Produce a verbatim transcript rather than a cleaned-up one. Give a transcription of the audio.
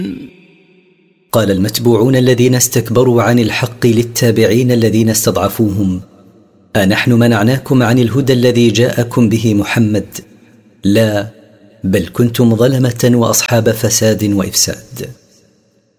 قال المتبوعون الذين استكبروا عن الحق للتابعين الذين استضعفوهم: أنحن منعناكم عن الهدى الذي جاءكم به محمد؟ لا، بل كنتم ظلمة وأصحاب فساد وإفساد.